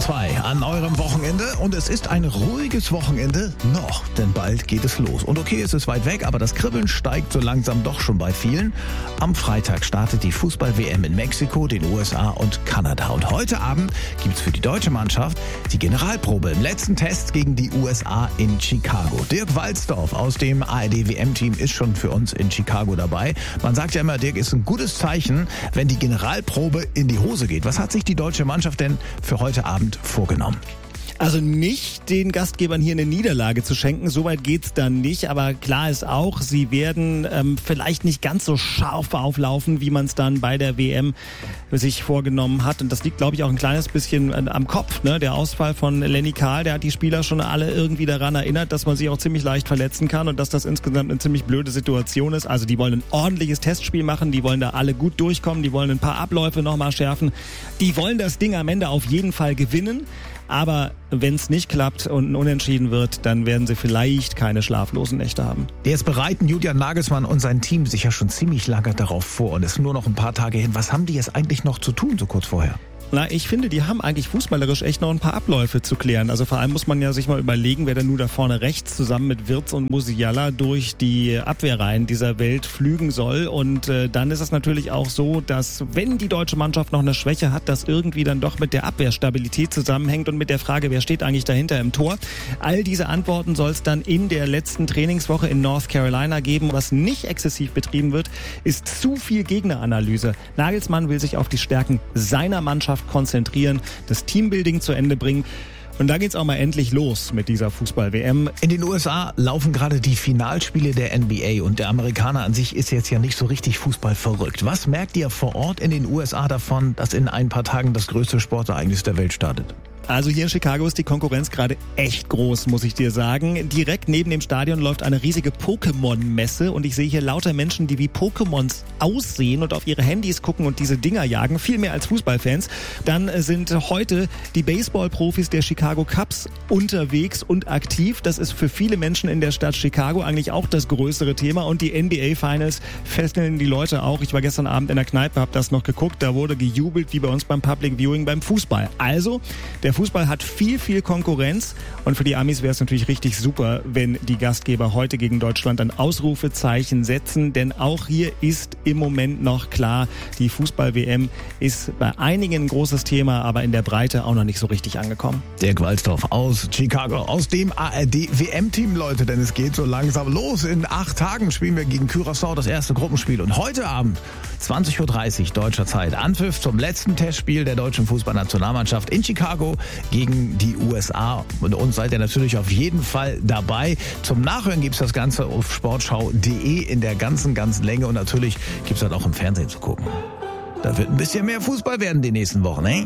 2 an eurem Wochenende und es ist ein ruhiges Wochenende noch, denn bald geht es los. Und okay, es ist weit weg, aber das Kribbeln steigt so langsam doch schon bei vielen. Am Freitag startet die Fußball-WM in Mexiko, den USA und Kanada. Und heute Abend gibt's für die deutsche Mannschaft die Generalprobe im letzten Test gegen die USA in Chicago. Dirk Walzdorf aus dem ARD-WM-Team ist schon für uns in Chicago dabei. Man sagt ja immer, Dirk, ist ein gutes Zeichen, wenn die Generalprobe in die Hose geht. Was hat sich die deutsche Mannschaft denn für heute Abend vorgenommen? Also nicht den Gastgebern hier eine Niederlage zu schenken, soweit geht's dann nicht. Aber klar ist auch, sie werden vielleicht nicht ganz so scharf auflaufen, wie man es dann bei der WM sich vorgenommen hat. Und das liegt, glaube ich, auch ein kleines bisschen am Kopf. Ne? Der Ausfall von Lenny Kahl, der hat die Spieler schon alle irgendwie daran erinnert, dass man sich auch ziemlich leicht verletzen kann und dass das insgesamt eine ziemlich blöde Situation ist. Also die wollen ein ordentliches Testspiel machen, die wollen da alle gut durchkommen, die wollen ein paar Abläufe nochmal schärfen. Die wollen das Ding am Ende auf jeden Fall gewinnen. Aber wenn es nicht klappt und unentschieden wird, dann werden sie vielleicht keine schlaflosen Nächte haben. Jetzt bereiten Julian Nagelsmann und sein Team sich ja schon ziemlich lange darauf vor und es sind nur noch ein paar Tage hin. Was haben die jetzt eigentlich noch zu tun, so kurz vorher? Na, ich finde, die haben eigentlich fußballerisch echt noch ein paar Abläufe zu klären. Also vor allem muss man ja sich mal überlegen, wer denn nur da vorne rechts zusammen mit Wirtz und Musiala durch die Abwehrreihen dieser Welt flügen soll. Und dann ist es natürlich auch so, dass wenn die deutsche Mannschaft noch eine Schwäche hat, das irgendwie dann doch mit der Abwehrstabilität zusammenhängt und mit der Frage, wer steht eigentlich dahinter im Tor. All diese Antworten soll es dann in der letzten Trainingswoche in North Carolina geben. Was nicht exzessiv betrieben wird, ist zu viel Gegneranalyse. Nagelsmann will sich auf die Stärken seiner Mannschaft konzentrieren, das Teambuilding zu Ende bringen. Und da geht's auch mal endlich los mit dieser Fußball-WM. In den USA laufen gerade die Finalspiele der NBA und der Amerikaner an sich ist jetzt ja nicht so richtig Fußball verrückt. Was merkt ihr vor Ort in den USA davon, dass in ein paar Tagen das größte Sportereignis der Welt startet? Also hier in Chicago ist die Konkurrenz gerade echt groß, muss ich dir sagen. Direkt neben dem Stadion läuft eine riesige Pokémon-Messe und ich sehe hier lauter Menschen, die wie Pokémons aussehen und auf ihre Handys gucken und diese Dinger jagen, viel mehr als Fußballfans. Dann sind heute die Baseball-Profis der Chicago Cubs unterwegs und aktiv. Das ist für viele Menschen in der Stadt Chicago eigentlich auch das größere Thema und die NBA-Finals fesseln die Leute auch. Ich war gestern Abend in der Kneipe, habe das noch geguckt, da wurde gejubelt wie bei uns beim Public Viewing beim Fußball. Also, der Fußball hat viel Konkurrenz und für die Amis wäre es natürlich richtig super, wenn die Gastgeber heute gegen Deutschland ein Ausrufezeichen setzen, denn auch hier ist im Moment noch klar, die Fußball-WM ist bei einigen ein großes Thema, aber in der Breite auch noch nicht so richtig angekommen. Dirk Walzdorf aus Chicago, aus dem ARD-WM-Team, Leute, denn es geht so langsam los. In 8 Tagen spielen wir gegen Curaçao das erste Gruppenspiel und heute Abend 20.30 Uhr deutscher Zeit Anpfiff zum letzten Testspiel der deutschen Fußballnationalmannschaft in Chicago gegen die USA. Und uns seid ihr natürlich auf jeden Fall dabei. Zum Nachhören gibt's das Ganze auf sportschau.de in der ganzen Länge und natürlich gibt's das auch im Fernsehen zu gucken. Da wird ein bisschen mehr Fußball werden die nächsten Wochen, ne?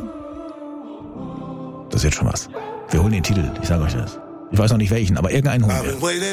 Das ist jetzt schon was. Wir holen den Titel, ich sage euch das. Ich weiß noch nicht welchen, aber irgendeinen holen wir.